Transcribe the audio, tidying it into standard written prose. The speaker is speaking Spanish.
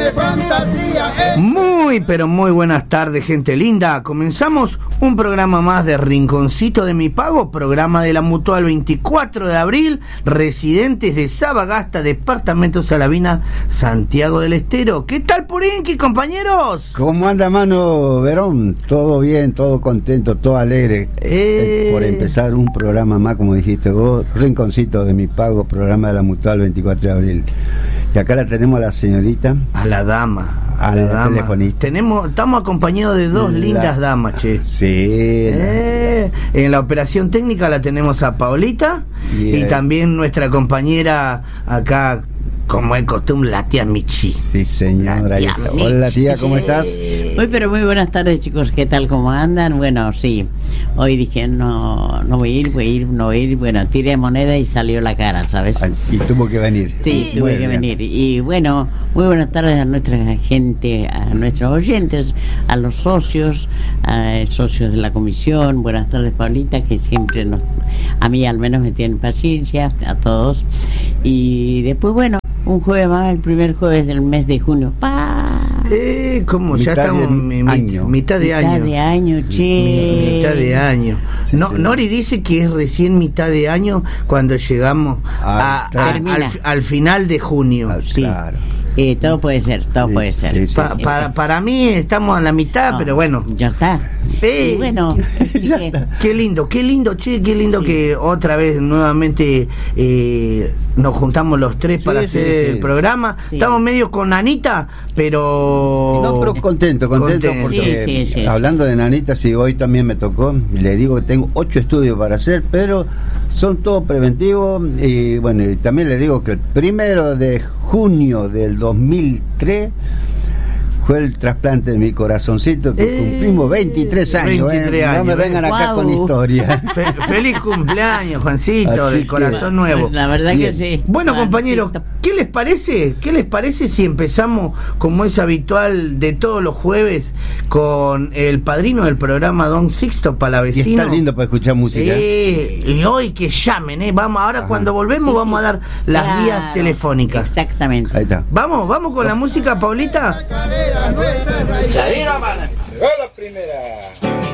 de fantasía. Muy, pero muy buenas tardes, gente linda. Comenzamos un programa más de Rinconcito de Mi Pago, programa de la Mutual 24 de abril, residentes de Sabagasta, departamento Salavina, Santiago del Estero. ¿Qué tal, Purinqui, compañeros? ¿Cómo anda, mano Verón? Todo bien, todo contento, todo alegre por empezar un programa más, como dijiste vos, Rinconcito de Mi Pago, programa de la Mutual 24 de abril. Y acá la tenemos a la señorita. A la dama. A la telefonista. Estamos acompañados de dos lindas damas, che. Sí. En la operación técnica la tenemos a Paulita y también nuestra compañera acá, como es costumbre, la tía Michi. Sí, señora. Hola, tía, ¿cómo estás? Muy buenas tardes, chicos. ¿Qué tal? ¿Cómo andan? Bueno, sí. Hoy dije, no voy a ir. Bueno, tiré moneda y salió la cara, ¿sabes? Y tuvo que venir. Sí, tuve que venir. Y bueno, muy buenas tardes a nuestra gente, a nuestros oyentes, a los socios, socios de la comisión. Buenas tardes, Paulita, que siempre a mí al menos me tienen paciencia, a todos. Y después, bueno, un jueves más, el primer jueves del mes de junio. ¿Cómo? Ya estamos mitad de año. Mitad de año, che. Mitad de año. Sí, no, sí. Nori dice que es recién mitad de año cuando llegamos al final de junio. Sí. Claro. Todo puede ser. Sí, sí. Para mí estamos a la mitad, pero bueno. Ya está. Y bueno, qué lindo, che, qué lindo que otra vez nuevamente nos juntamos los tres para hacer el programa. Sí. Estamos medio con Anita, pero contento porque Sí. hablando de Nanita, sí, hoy también me tocó, le digo que tengo 8 estudios para hacer, pero son todos preventivos. Y bueno, y también le digo que el 1 de junio del 2003 fue el trasplante de mi corazoncito, que cumplimos 23 años. 23 años. No me vengan acá con historia. Feliz cumpleaños, Juancito, Así del corazón que, nuevo. La verdad Bien. que sí. Bueno, compañeros, ¿qué les parece? ¿Qué les parece si empezamos, como es habitual de todos los jueves, con el padrino del programa, Don Sixto Palavecino? Y está lindo para escuchar música. Y hoy que llamen, vamos, ahora cuando volvemos vamos a dar las vías telefónicas. Exactamente. Ahí está. Vamos con la música, Paulita. Nuestra raíz. Llegó la primera.